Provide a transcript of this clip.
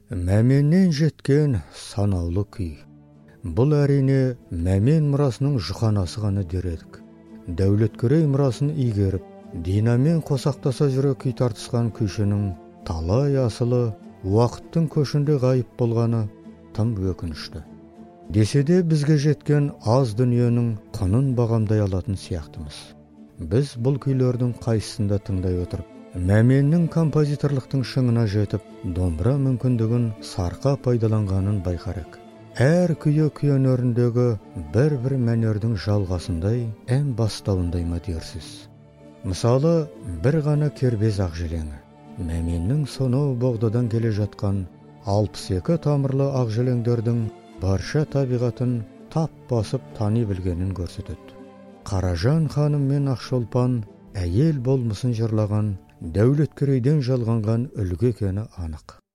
Мәменнен жеткен санаулы күй. Бұл әрине Мәмен мұрасының жұқанасы ғана дер едік. Дәулеткерей мұрасын игеріп, Динамен қосақтаса жүре күй тартысқан күйшінің талай асылы уақыттың көшінде ғайып болғаны тым өкінішті. Десе де бізге жеткен аз дүниенің құнын бағамдай алатын сияқтымыз. Біз бұл күйлердің қайсысында тыңдай отырып, Мәменнің композиторлықтың шыңына жетіп, домбыра мүмкіндігін сарқа пайдаланғанын байқарық. Әр күйі күйенеріндегі бір мәнердің жалғасындай, ән бастауындай ма дерсіз. Мысалы, бір ғана кербез ақжелеңі. Мәменнің сонау Боғдадан келе жатқан 62 тамырлы ақжелеңдердің барша табиғатын тап басып тани білгенін көрсетеді. Қаражан ханым мен Ақшолпан әйел болмысын жырлаған Дәулеткерейден жалғанған үлгі екені анық.